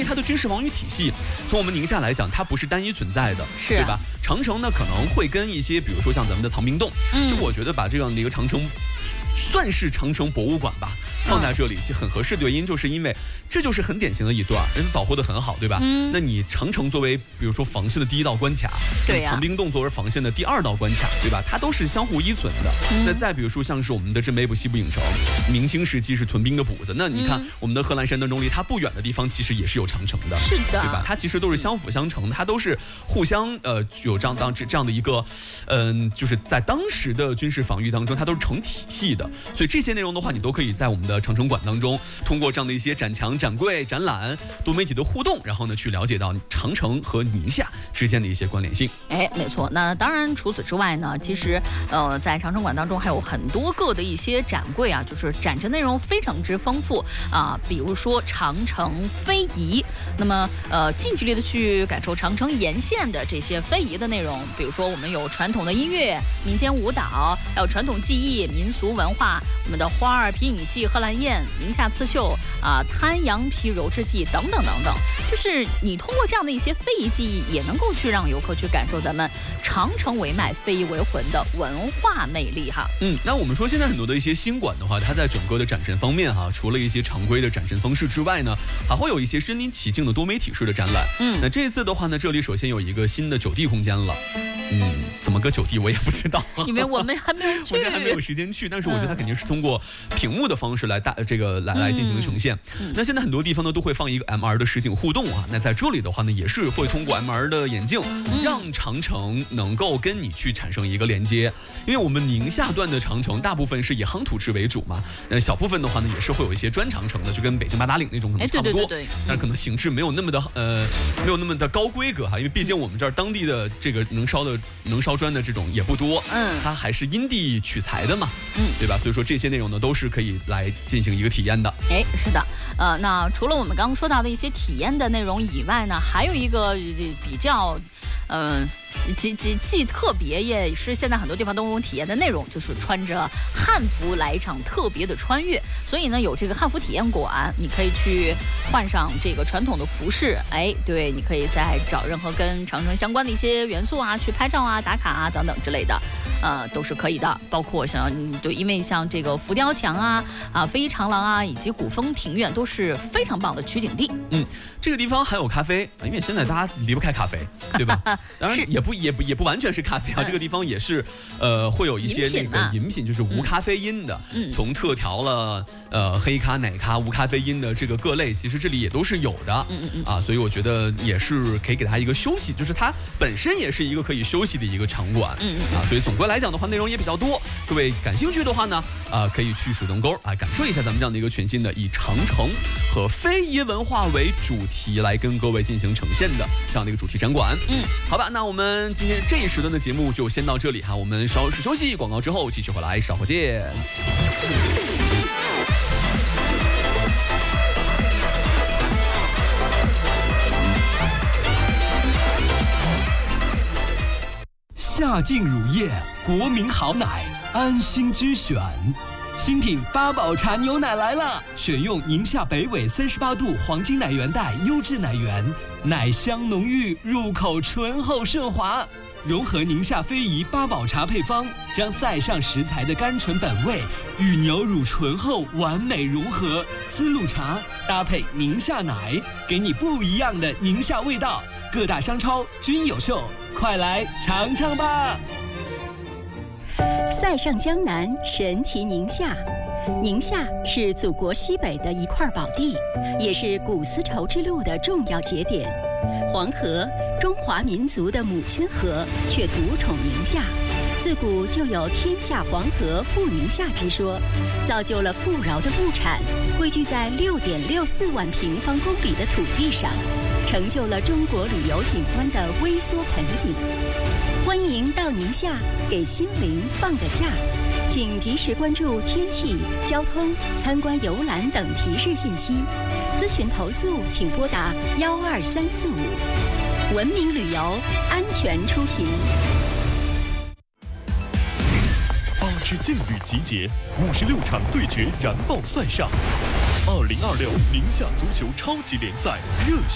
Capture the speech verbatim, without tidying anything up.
它的军事防御体系，从我们宁夏来讲，它不是单一存在的， 是、啊、 对吧？长城呢可能会跟一些，比如说像咱们的藏兵洞，嗯，就我觉得把这样的一个长城。算是长城博物馆吧，放在这里就很合适的原因，就是因为这就是很典型的一段，人保护的很好，对吧？嗯，那你长城作为比如说防线的第一道关卡， 对呀、啊， 藏兵洞作为防线的第二道关卡，对吧？它都是相互依存的。嗯、那再比如说像是我们的镇北部西部影城，明清时期是屯兵的补子，那你看、嗯、我们的贺兰山当中离它不远的地方，其实也是有长城的， 是的， 对吧？它其实都是相辅相成，它都是互相呃有这样当这这样的一个，嗯、呃，就是在当时的军事防御当中，它都是成体系的，所以这些内容的话，你都可以在我们的长城馆当中，通过这样的一些展墙、展柜、展览、多媒体的互动，然后呢，去了解到长城和宁夏之间的一些关联性。 哎，没错。那当然，除此之外呢，其实呃，在长城馆当中还有很多个的一些展柜啊，就是展陈内容非常之丰富啊、呃。比如说长城非遗，那么呃，近距离的去感受长城沿线的这些非遗的内容，比如说我们有传统的音乐、民间舞蹈，还有传统技艺、民俗文化，我们的花儿皮影戏、贺兰宴、宁夏刺绣啊、滩羊皮揉制技等等等等，就是你通过这样的一些非遗技艺，也能够去让游客去感受咱们长城为脉、非遗为魂的文化魅力哈。 嗯，那我们说现在很多的一些新馆的话，它在整个的展陈方面哈，除了一些常规的展陈方式之外呢，还会有一些身临其境的多媒体式的展览。嗯，那这一次的话呢，这里首先有一个新的九地空间了。嗯，怎么个九地我也不知道， 因为我们还没有去， 我现在还没有时间去。但是我觉得它肯定是通过屏幕的方式来大这个来来进行的呈现。嗯、那现在很多地方呢都会放一个 M R 的实景互动啊。那在这里的话呢，也是会通过 M R 的眼镜，让长城能够跟你去产生一个连接。因为我们宁夏段的长城大部分是以夯土制为主嘛，那小部分的话呢也是会有一些砖长城的，就跟北京八达岭那种可能差不多， 对对对对， 但是可能形制没有那么的呃没有那么的高规格哈，因为毕竟我们这儿当地的这个能烧的能烧砖的这种也不多，嗯，它还是因地取材的嘛，嗯，对吧？所以说这些内容呢都是可以来进行一个体验的。 哎，是的，呃，那除了我们刚刚说到的一些体验的内容以外呢，还有一个比较，嗯、呃。既既既特别，也是现在很多地方都能体验的内容，就是穿着汉服来一场特别的穿越。所以呢，有这个汉服体验馆，你可以去换上这个传统的服饰，哎，对，你可以再找任何跟长城相关的一些元素啊，去拍照啊、打卡啊等等之类的，呃，都是可以的。包括像对，因为像这个浮雕墙啊、啊飞衣长廊啊，以及古风庭院都是非常棒的取景地。 嗯，这个地方还有咖啡，因为现在大家离不开咖啡，对吧？当然也不也不也不完全是咖啡啊，嗯、这个地方也是呃会有一些那个饮品，就是无咖啡因的，嗯、从特调了呃黑咖、奶咖、无咖啡因的这个各类，其实这里也都是有的，嗯嗯啊，所以我觉得也是可以给它一个休息，就是它本身也是一个可以休息的一个场馆，嗯嗯啊，所以总归来讲的话，内容也比较多。各位感兴趣的话呢，啊，可以去水洞沟啊，感受一下咱们这样的一个全新的以长城和非遗文化为主题来跟各位进行呈现的这样的一个主题展馆。嗯，好吧，那我们今天这一时段的节目就先到这里哈，我们稍事休息，广告之后继续回来，稍后见。 夏劲乳业，国民好奶，安心之选。新品八宝茶牛奶来了，选用宁夏北纬三十八度黄金奶源带优质奶源，奶香浓郁，入口醇厚顺滑。融合宁夏非遗八宝茶配方，将塞上食材的甘醇本味与牛乳醇厚完美融合。丝路茶搭配宁夏奶，给你不一样的宁夏味道。各大商超均有售，快来尝尝吧！ 塞上江南，神奇宁夏。宁夏是祖国西北的一块宝地，也是古丝绸之路的重要节点。黄河，中华民族的母亲河，却独宠宁夏。自古就有天下黄河富宁夏之说，造就了富饶的物产汇聚在六点六四万平方公里的土地上，成就了中国旅游景观的微缩盆景。欢迎到宁夏给心灵放个假，请及时关注天气、交通、参观游览等提示信息。咨询投诉请拨打幺二三四五。文明旅游，安全出行。 八支劲旅集结，五十六场对决燃爆赛上。二零二六宁夏足球超级联赛热